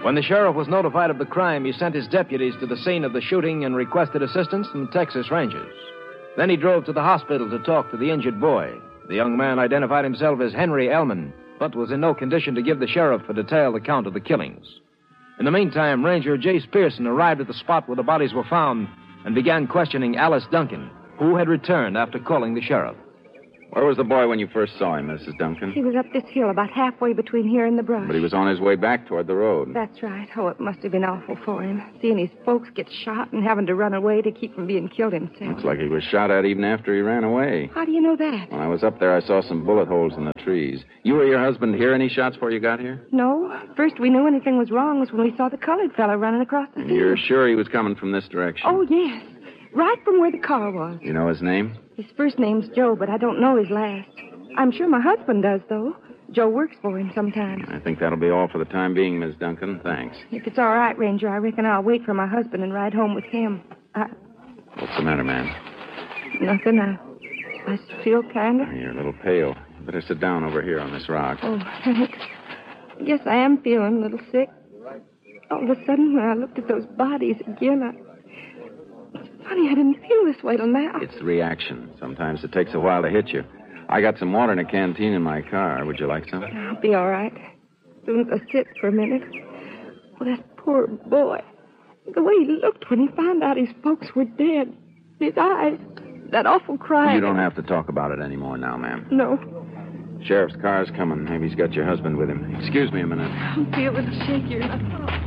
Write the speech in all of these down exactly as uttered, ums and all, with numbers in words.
When the sheriff was notified of the crime, he sent his deputies to the scene of the shooting and requested assistance from Texas Rangers. Then he drove to the hospital to talk to the injured boy. The young man identified himself as Henry Ellman, but was in no condition to give the sheriff a detailed account of the killings. In the meantime, Ranger Jace Pearson arrived at the spot where the bodies were found and began questioning Alice Duncan, who had returned after calling the sheriff. Where was the boy when you first saw him, Missus Duncan? He was up this hill about halfway between here and the brush. But he was on his way back toward the road. That's right. Oh, it must have been awful for him, seeing his folks get shot and having to run away to keep from being killed himself. Looks like he was shot at even after he ran away. How do you know that? When I was up there, I saw some bullet holes in the trees. You or your husband hear any shots before you got here? No. First we knew anything was wrong was when we saw the colored fellow running across the And field. you're sure he was coming from this direction? Oh, yes. Right from where the car was. You know his name? His first name's Joe, but I don't know his last. I'm sure my husband does, though. Joe works for him sometimes. I think that'll be all for the time being, Miss Duncan. Thanks. If it's all right, Ranger, I reckon I'll wait for my husband and ride home with him. I... What's the matter, ma'am? Nothing. I, I feel kind of... You're a little pale. You better sit down over here on this rock. Oh, thanks. Yes, I am feeling a little sick. All of a sudden, when I looked at those bodies again, I... It's funny, I didn't feel this way till now. It's the reaction. Sometimes it takes a while to hit you. I got some water in a canteen in my car. Would you like some? I'll be all right. As soon as I sit for a minute. Well, that poor boy. The way he looked when he found out his folks were dead. His eyes. That awful cry. You don't have to talk about it anymore now, ma'am. No. Sheriff's car's coming. Maybe he's got your husband with him. Excuse me a minute. I'm feeling shakier than I thought.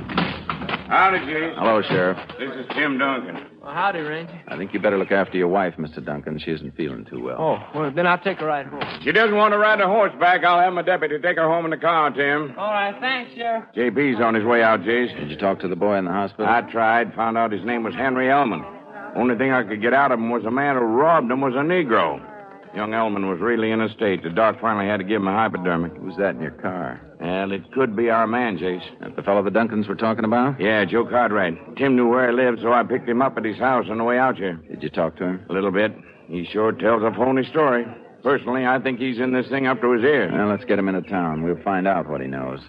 Howdy, Jay. Hello, Sheriff. This is Tim Duncan. Well, howdy, Ranger. I think you better look after your wife, Mister Duncan. She isn't feeling too well. Oh, well, then I'll take a ride home. She doesn't want to ride a horseback. I'll have my deputy take her home in the car, Tim. All right, thanks, Sheriff. J P's on his way out, Jace. Did you talk to the boy in the hospital? I tried, found out his name was Henry Ellman. Only thing I could get out of him was the man who robbed him was a Negro. Young Ellman was really in a state. The doc finally had to give him a hypodermic. Who's that in your car? Well, it could be our man, Jace. That the fellow the Duncans were talking about? Yeah, Joe Cartwright. Tim knew where he lived, so I picked him up at his house on the way out here. Did you talk to him? A little bit. He sure tells a phony story. Personally, I think he's in this thing up to his ears. Well, let's get him into town. We'll find out what he knows.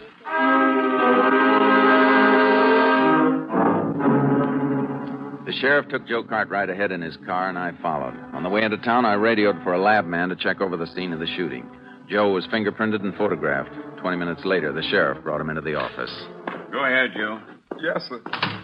The sheriff took Joe Cartwright ahead in his car, and I followed. On the way into town, I radioed for a lab man to check over the scene of the shooting. Joe was fingerprinted and photographed. Twenty minutes later, the sheriff brought him into the office. Go ahead, Joe. Yes, sir.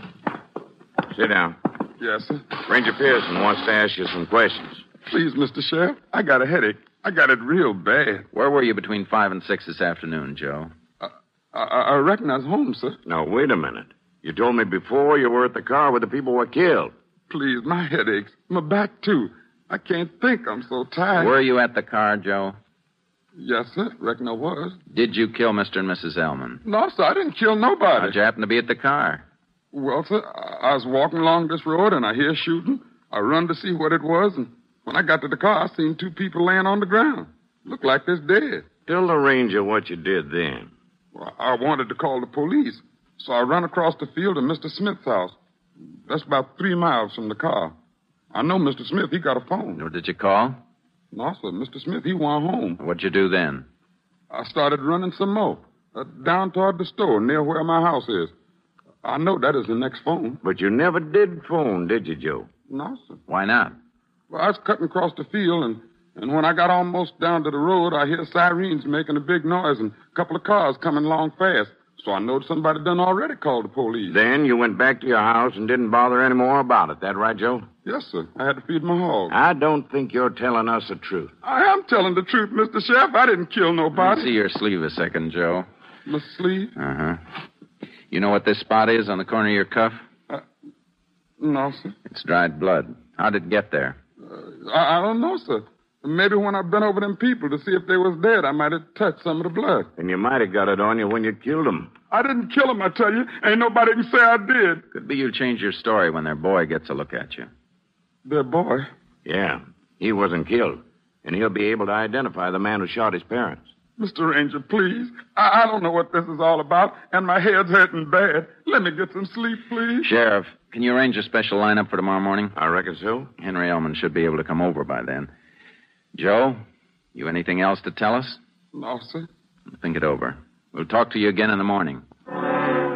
Sit down. Yes, sir. Ranger Pearson wants to ask you some questions. Please, Mister Sheriff, I got a headache. I got it real bad. Where were you between five and six this afternoon, Joe? I, I, I reckon I was home, sir. Now, wait a minute. You told me before you were at the car where the people were killed. Please, my head aches. My back, too. I can't think. I'm so tired. Were you at the car, Joe? Yes, sir. Reckon I was. Did you kill Mister and Missus Ellman? No, sir. I didn't kill nobody. How'd you happen to be at the car? Well, sir, I I was walking along this road, and I hear shooting. I run to see what it was, and when I got to the car, I seen two people laying on the ground. Looked like they're dead. Tell the ranger what you did then. Well, I wanted to call the police, so I run across the field to Mister Smith's house. That's about three miles from the car. I know Mister Smith. He got a phone. Or did you call? No, sir. Mister Smith, he went home. What'd you do then? I started running some more, uh, down toward the store near where my house is. I know that is the next phone. But you never did phone, did you, Joe? No, sir. Why not? Well, I was cutting across the field, and, and when I got almost down to the road, I hear sirens making a big noise and a couple of cars coming along fast. So I know somebody done already called the police. Then you went back to your house and didn't bother any more about it. That right, Joe? Yes, sir. I had to feed my hog. I don't think you're telling us the truth. I am telling the truth, Mister Sheriff. I didn't kill nobody. Let's see your sleeve a second, Joe. My sleeve? Uh-huh. You know what this spot is on the corner of your cuff? Uh, no, sir. It's dried blood. How did it get there? Uh, I, I don't know, sir. Maybe when I bent over them people to see if they was dead, I might have touched some of the blood. And you might have got it on you when you killed them. I didn't kill them, I tell you. Ain't nobody can say I did. Could be you change your story when their boy gets a look at you. Their boy? Yeah. He wasn't killed. And he'll be able to identify the man who shot his parents. Mister Ranger, please. I, I don't know what this is all about, and my head's hurting bad. Let me get some sleep, please. Sheriff, can you arrange a special lineup for tomorrow morning? I reckon so. Henry Ellman should be able to come over by then. Joe, you anything else to tell us? No, sir. Think it over. We'll talk to you again in the morning.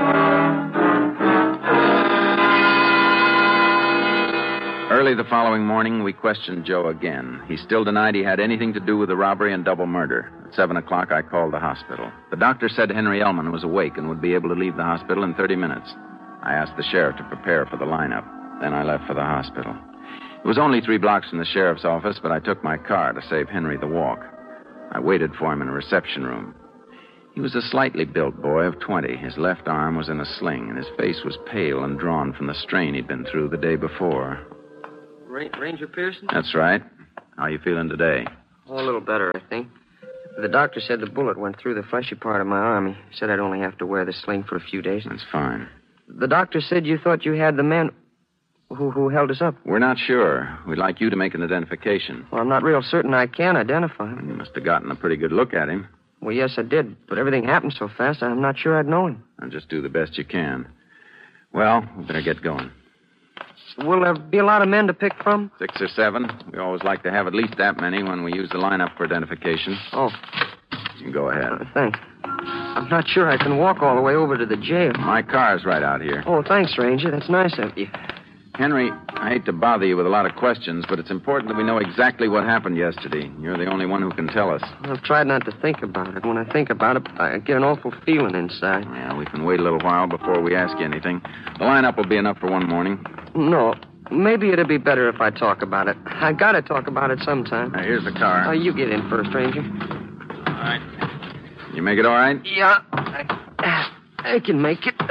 Early the following morning, we questioned Joe again. He still denied he had anything to do with the robbery and double murder. At seven o'clock, I called the hospital. The doctor said Henry Ellman was awake and would be able to leave the hospital in thirty minutes. I asked the sheriff to prepare for the lineup. Then I left for the hospital. It was only three blocks from the sheriff's office, but I took my car to save Henry the walk. I waited for him in a reception room. He was a slightly built boy of twenty. His left arm was in a sling, and his face was pale and drawn from the strain he'd been through the day before. Ranger Pearson? That's right. How you feeling today? Oh, a little better, I think. The doctor said the bullet went through the fleshy part of my arm. He said I'd only have to wear the sling for a few days. That's fine. The doctor said you thought you had the man who, who held us up. We're not sure. We'd like you to make an identification. Well, I'm not real certain I can identify him. You must have gotten a pretty good look at him. Well, yes, I did. But everything happened so fast, I'm not sure I'd know him. I'll just do the best you can. Well, we better get going. Will there be a lot of men to pick from? Six or seven. We always like to have at least that many when we use the lineup for identification. Oh. You can go ahead. Uh, thanks. I'm not sure I can walk all the way over to the jail. My car's right out here. Oh, thanks, Ranger. That's nice of you. Henry, I hate to bother you with a lot of questions, but it's important that we know exactly what happened yesterday. You're the only one who can tell us. I've tried not to think about it. When I think about it, I get an awful feeling inside. Yeah, we can wait a little while before we ask you anything. The lineup will be enough for one morning. No. Maybe it'd be better if I talk about it. I gotta talk about it sometime. Now, here's the car. Oh, you get in first, Ranger. All right. You make it all right? Yeah, I, I can make it.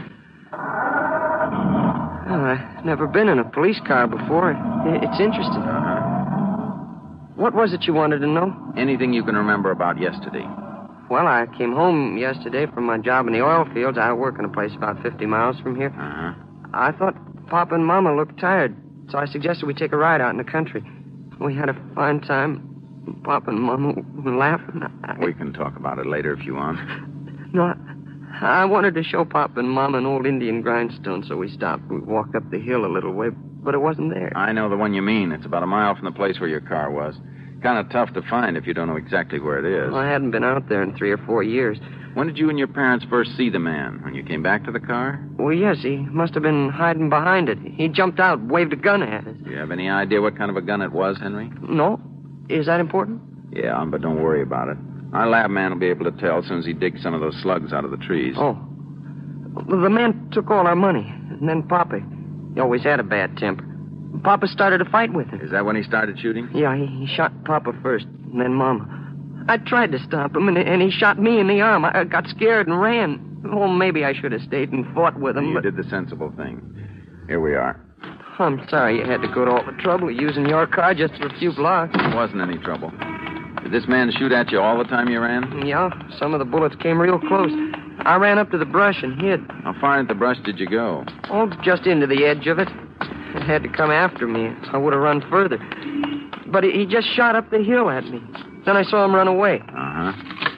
Well, I've never been in a police car before. It's interesting. Uh-huh. What was it you wanted to know? Anything you can remember about yesterday. Well, I came home yesterday from my job in the oil fields. I work in a place about fifty miles from here. Uh-huh. I thought Papa and Mama looked tired, so I suggested we take a ride out in the country. We had a fine time. Papa and Mama were laughing. I... We can talk about it later if you want. No, I wanted to show Papa and Mama an old Indian grindstone, so we stopped. We walked up the hill a little way, but it wasn't there. I know the one you mean. It's about a mile from the place where your car was. Kind of tough to find if you don't know exactly where it is. Well, I hadn't been out there in three or four years. When did you and your parents first see the man? When you came back to the car? Well, yes, he must have been hiding behind it. He jumped out, waved a gun at us. Do you have any idea what kind of a gun it was, Henry? No. Is that important? Yeah, but don't worry about it. Our lab man will be able to tell as soon as he digs some of those slugs out of the trees. Oh. Well, the man took all our money. And then Papa, he always had a bad temper. Papa started a fight with him. Is that when he started shooting? Yeah, he, he shot Papa first, and then Mama. I tried to stop him, and, and he shot me in the arm. I, I got scared and ran. Oh, maybe I should have stayed and fought with him. You but... did the sensible thing. Here we are. I'm sorry you had to go to all the trouble of using your car just for a few blocks. It wasn't any trouble. Did this man shoot at you all the time you ran? Yeah, some of the bullets came real close. I ran up to the brush and hid. How far into the brush did you go? Oh, just into the edge of it. He had to come after me. I would have run further. But he, he just shot up the hill at me. Then I saw him run away. Uh-huh.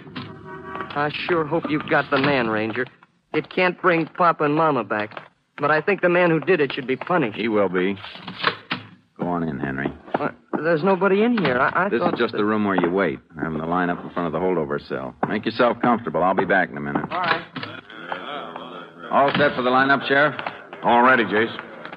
I sure hope you've got the man, Ranger. It can't bring Papa and Mama back. But I think the man who did it should be punished. He will be. Go on in, Henry. Uh, there's nobody in here. I, I this thought is just that... the room where you wait. We're having the line up in front of the holdover cell. Make yourself comfortable. I'll be back in a minute. All right. All set for the lineup, Sheriff? All ready, Jace.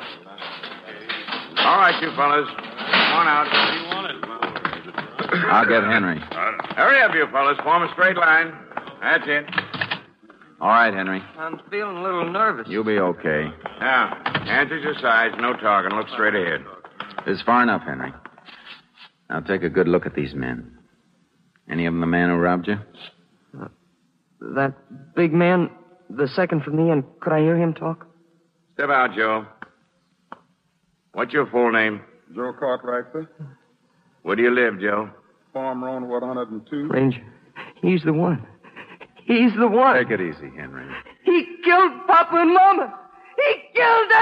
All right, you fellas. Come on out. What do you want it? I'll get Henry. Hurry up, you fellas. Form a straight line. That's it. All right, Henry. I'm feeling a little nervous. You'll be okay. Now, hands at your sides. No talking. Look straight ahead. It's far enough, Henry. Now take a good look at these men. Any of them the man who robbed you? Uh, that big man, the second from the end, could I hear him talk? Step out, Joe. What's your full name? Joe Cartwright, sir. Where do you live, Joe? Farm Road, one hundred two. Ranger, he's the one. He's the one. Take it easy, Henry. He killed Papa and Mama. He killed them.